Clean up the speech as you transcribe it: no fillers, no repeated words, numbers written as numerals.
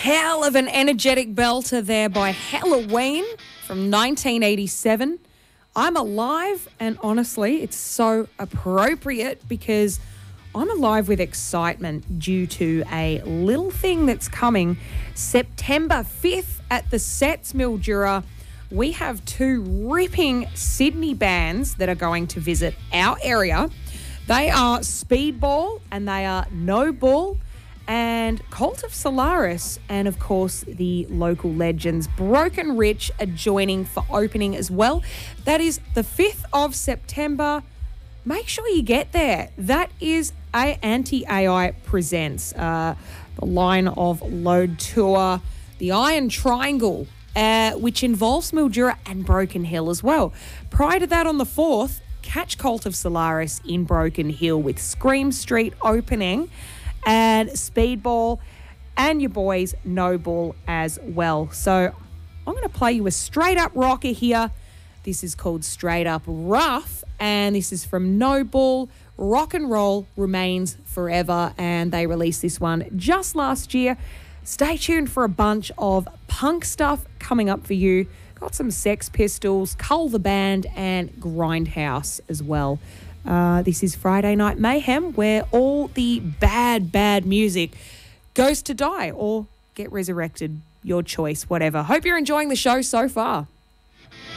hell of an energetic belter there by Halloween from 1987. I'm alive, and honestly, it's so appropriate because I'm alive with excitement due to a little thing that's coming September 5th at the Sets Mildura. We have two ripping Sydney bands that are going to visit our area. They are Speedball and they are No Bull and Cult of Solaris, and of course the local legends Broken Rich are joining for opening as well. That is the 5th of September. Make sure you get there. That is Anti-AI Presents, the Line of Load tour, the Iron Triangle, which involves Mildura and Broken Hill as well. Prior to that, on the 4th, catch Cult of Solaris in Broken Hill with Scream Street opening and Speedball and your boys No Bull as well. So I'm going to play you a straight up rocker here. This is called Straight Up Rough, and this is from No Bull. Rock and roll remains forever, and they released this one just last year. Stay tuned for a bunch of punk stuff coming up for you. Got some Sex Pistols, Cull the Band, and Grindhouse as well. This is Friday Night Mayhem, where all the bad music goes to die or get resurrected. Your choice, whatever. Hope you're enjoying the show so far.